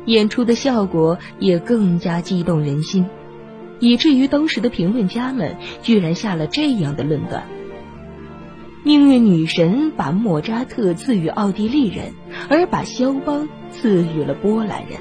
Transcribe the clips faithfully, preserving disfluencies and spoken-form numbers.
演出的效果也更加激动人心，以至于当时的评论家们居然下了这样的论断：命运女神把莫扎特赐予奥地利人，而把肖邦赐予了波兰人。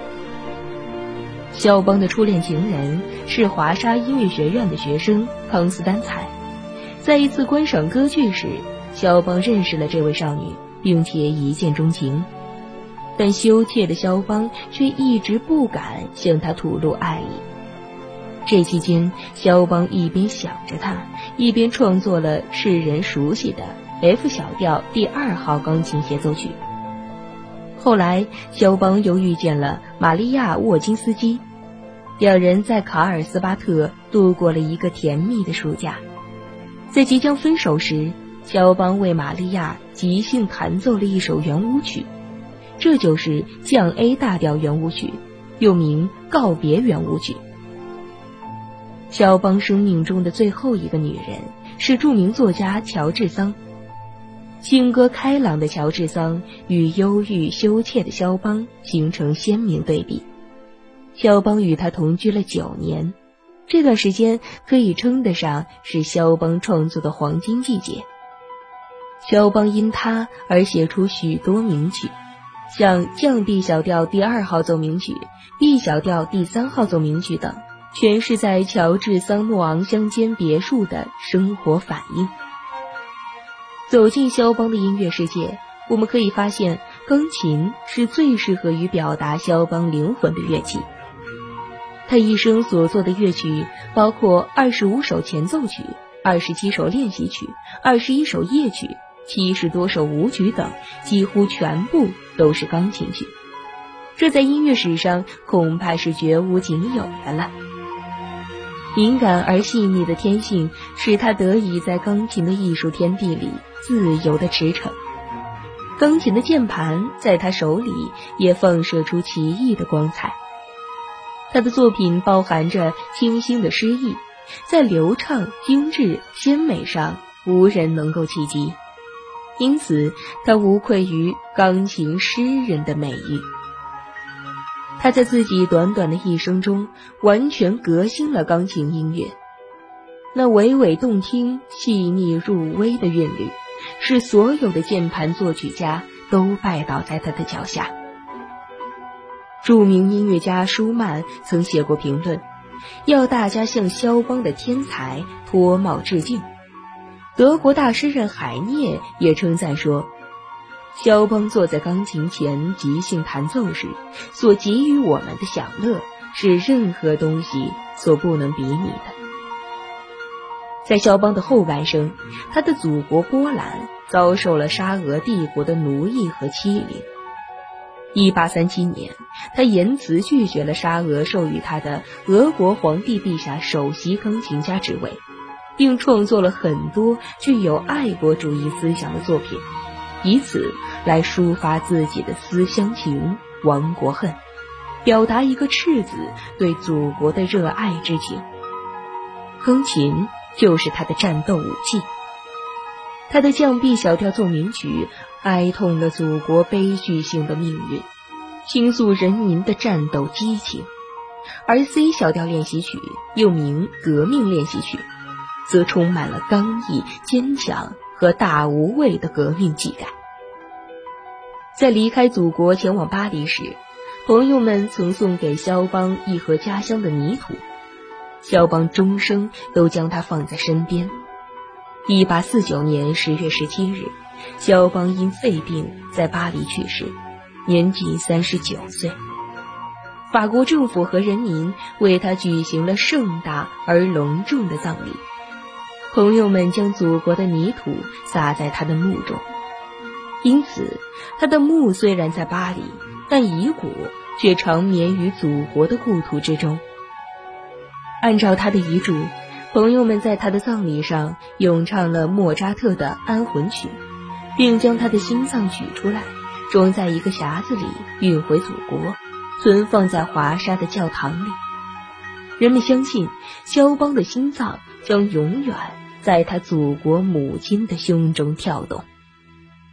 肖邦的初恋情人是华沙音乐学院的学生康斯丹采，在一次观赏歌剧时，肖邦认识了这位少女，并且一见钟情。但羞怯的肖邦却一直不敢向她吐露爱意。这期间，肖邦一边想着她，一边创作了世人熟悉的 F 小调第二号钢琴协奏曲。后来，肖邦又遇见了玛利亚·沃金斯基，两人在卡尔斯巴特度过了一个甜蜜的暑假。在即将分手时，肖邦为玛利亚即兴弹奏了一首圆舞曲，这就是降 A 大调圆舞曲，又名告别圆舞曲。肖邦生命中的最后一个女人是著名作家乔治桑。性格开朗的乔治桑与忧郁羞怯的肖邦形成鲜明对比。肖邦与他同居了九年，这段时间可以称得上是肖邦创作的黄金季节。肖邦因他而写出许多名曲，像降 B 小调第二号奏鸣曲、B 小调第三号奏鸣曲等，全是在乔治桑诺昂乡间别墅的生活反应。走进肖邦的音乐世界，我们可以发现钢琴是最适合于表达肖邦灵魂的乐器。他一生所作的乐曲包括二十五首前奏曲、二十七首练习曲、二十一首夜曲、七十多首舞曲等，几乎全部都是钢琴曲。这在音乐史上恐怕是绝无仅有的了。敏感而细腻的天性使他得以在钢琴的艺术天地里自由地驰骋。钢琴的键盘在他手里也放射出奇异的光彩。他的作品包含着清新的诗意，在流畅、精致、鲜美上无人能够企及，因此他无愧于钢琴诗人的美誉。他在自己短短的一生中完全革新了钢琴音乐，那娓娓动听、细腻入微的韵律，使所有的键盘作曲家都拜倒在他的脚下。著名音乐家舒曼曾写过评论，要大家向肖邦的天才脱帽致敬。德国大诗人海涅也称赞说，肖邦坐在钢琴前即兴弹奏时，所给予我们的享乐是任何东西所不能比拟的。在肖邦的后半生，他的祖国波兰遭受了沙俄帝国的奴役和欺凌。一八三七年，他严词拒绝了沙俄授予他的俄国皇帝陛下首席钢琴家职位，并创作了很多具有爱国主义思想的作品，以此来抒发自己的思乡情、亡国恨，表达一个赤子对祖国的热爱之情。钢琴就是他的战斗武器。他的降 B 小调奏鸣曲哀痛了祖国悲剧性的命运，倾诉人民的战斗激情；而 C 小调练习曲又名革命练习曲，则充满了刚毅、坚强和大无畏的革命气概。在离开祖国前往巴黎时，朋友们曾送给肖邦一盒家乡的泥土，肖邦终生都将它放在身边。一八四九年十月十七日，肖邦因肺病在巴黎去世，年仅三十九岁。法国政府和人民为他举行了盛大而隆重的葬礼，朋友们将祖国的泥土撒在他的墓中。因此，他的墓虽然在巴黎，但遗骨却长眠于祖国的故土之中。按照他的遗嘱，朋友们在他的葬礼上咏唱了莫扎特的安魂曲，并将他的心脏取出来，装在一个匣子里运回祖国，存放在华沙的教堂里。人们相信肖邦的心脏将永远在他祖国母亲的胸中跳动。